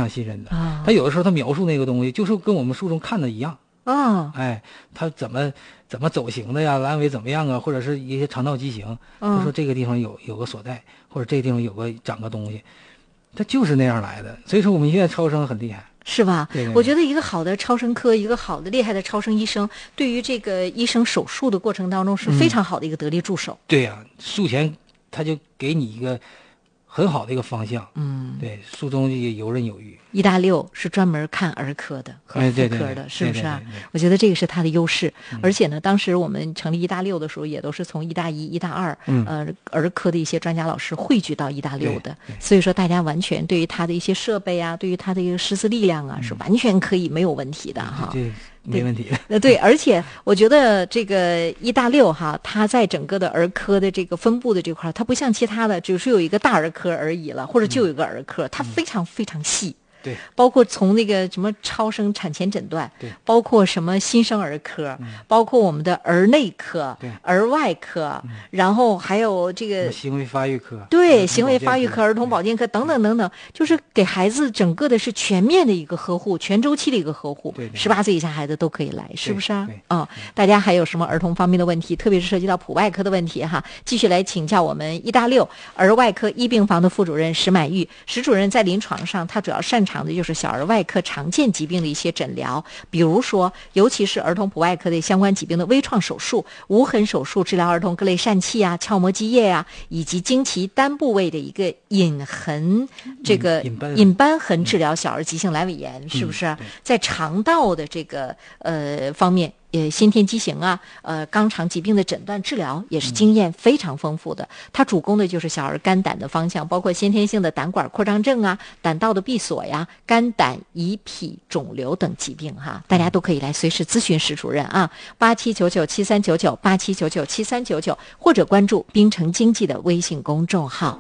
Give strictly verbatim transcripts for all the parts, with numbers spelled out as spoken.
常信任的。 啊， 他有的时候他描述那个东西，就是跟我们书中看的一样。 啊， 哎，他怎么怎么走形的呀？阑尾怎么样啊？或者是一些肠道畸形，他说这个地方有有个所在，或者这个地方有个长个东西，他就是那样来的。所以说我们现在超声很厉害。 是吧？ 对对对， 我觉得一个好的超声科，一个好的厉害的超声医生，对于这个医生手术的过程当中是非常好的一个得力助手。 嗯、对呀、啊，术前他就给你一个很好的一个方向。 嗯， 对，术中也游刃有余。 医大六是专门看儿科的和妇科的， 哎、对对对， 是不是啊？ 对对对对， 我觉得这个是他的优势。 嗯、 而且呢，当时我们成立医大六的时候，也都是从医大一、医大二， 嗯、 呃，儿科的一些专家老师汇聚到医大六的。所以说，大家完全对于他的一些设备啊，对于他的一个师资力量啊，嗯、是完全可以没有问题的哈。 对，没问题。 呃，对，而且我觉得这个医大六哈，它在整个的儿科的这个分布的这块，它不像其他的，只是有一个大儿科而已了，或者就有一个儿科，嗯、它非常非常细。 对， 包括从那个什么超声产前诊断， 对， 包括什么新生儿科， 嗯、 包括我们的儿内科， 对， 儿外科， 嗯、 然后还有这个行为发育科， 对，行为发育科、儿童保健科等等等等，就是给孩子整个的是全面的一个呵护，全周期的一个呵护。 对， 十八岁以下孩子都可以来，是不是啊？ 啊、 哦，大家还有什么儿童方面的问题，特别是涉及到普外科的问题哈，继续来请教我们医大六儿外科一病房的副主任石满玉。石主任在临床上，他主要擅长的就是小儿外科常见疾病的一些诊疗，比如说，尤其是儿童普外科的相关疾病的微创手术、无痕手术，治疗儿童各类疝气啊、鞘膜积液啊，以及经其单部位的一个隐痕这个隐瘢痕治疗小儿急性阑尾炎， 嗯、 是不是？在肠道的这个呃方面。呃，先天畸形啊，呃，肛肠疾病的诊断治疗也是经验非常丰富的。他主攻的就是小儿肝胆的方向，包括先天性的胆管扩张症啊、胆道的闭锁呀、肝胆胰脾肿瘤等疾病哈，大家都可以来随时咨询石主任啊，八七九九七三九九八七九九七三九九，或者关注滨城经济的微信公众号。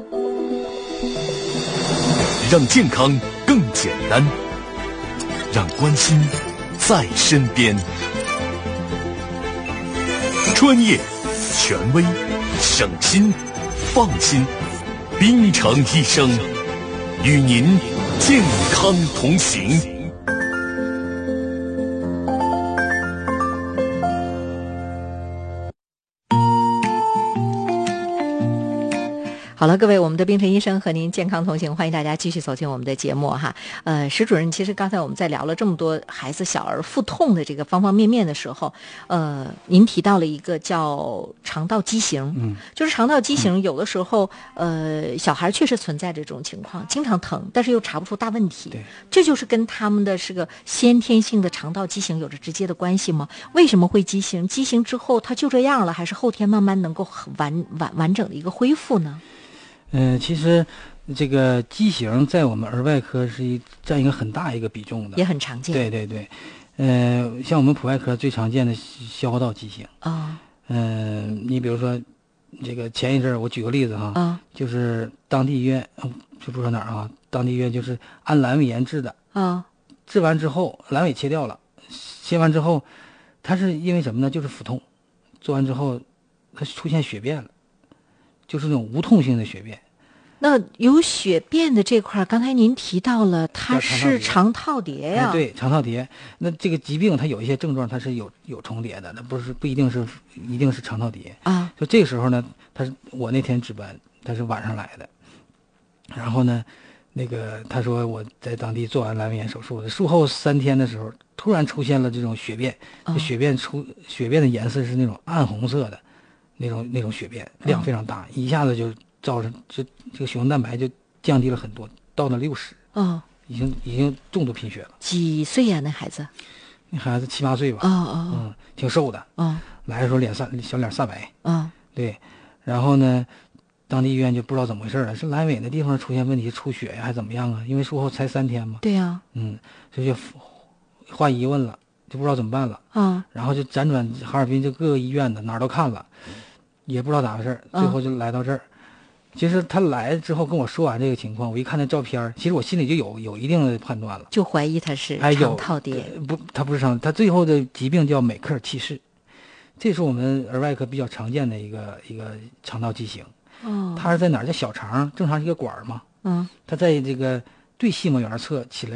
让健康更简单，让关心在身边。专业、权威、省心、放心，滨城医生与您健康同行。 好了，各位，我们的滨城医生和您健康同行，欢迎大家继续走进我们的节目哈。呃，石主任，其实刚才我们在聊了这么多孩子小儿腹痛的这个方方面面的时候，呃，您提到了一个叫肠道畸形， 嗯， 就是肠道畸形有的时候，呃，小孩确实存在这种情况，经常疼，但是又查不出大问题， 对， 这就是跟他们的是个先天性的肠道畸形有着直接的关系吗？为什么会畸形？畸形之后它就这样了，还是后天慢慢能够完完完整的一个恢复呢？ 嗯、呃，其实这个畸形在我们儿外科是一占一个很大一个比重的， 也很常见。 对对对，呃，像我们普外科最常见的消化道畸形啊， 嗯、呃，你比如说这个前一阵儿我举个例子哈， 啊， 就是当地医院，就不说哪儿啊，当地医院就是按阑尾炎治的啊， 治完之后阑尾切掉了，切完之后，它是因为什么呢？就是腹痛，做完之后它出现血便了。就是那种无痛性的血便。 那有血便的这块，刚才您提到了，它是肠套叠呀、 哎。对，肠套叠。那这个疾病它有一些症状，它是有有重叠的，那不是不一定是一定是肠套叠啊。 就这个时候呢，他是我那天值班，他是晚上来的，然后呢，那个他说我在当地做完阑尾炎手术的，术后三天的时候，突然出现了这种血便， 啊、 血便出血便的颜色是那种暗红色的。那种那种血便量非常大，嗯、一下子就造成就这个血红蛋白就降低了很多，到了六十， 哦， 已经已经重度贫血了。 几岁呀、啊？那孩子？ 那孩子七八岁吧， 哦哦， 嗯，挺瘦的， 哦， 来的时候脸煞小脸煞白， 嗯， 对，然后呢，当地医院就不知道怎么回事了，是阑尾那地方出现问题出血呀，还怎么样啊？因为术后才三天嘛， 对呀、啊， 嗯，所以就换疑问了，就不知道怎么办了， 啊， 然后就辗转哈尔滨就各个医院的哪儿都看了。也不知道咋回事，最后就来到这儿。嗯、其实他来之后跟我说完这个情况，我一看那照片，其实我心里就有有一定的判断了， 就怀疑他是肠套叠。 哎、不，他不是肠，他最后的疾病叫美克尔憩室，这是我们儿外科比较常见的一个一个肠道畸形。 哦， 它是在哪儿？在小肠，正常是一个管嘛。 嗯， 它在这个对细膜缘侧起来。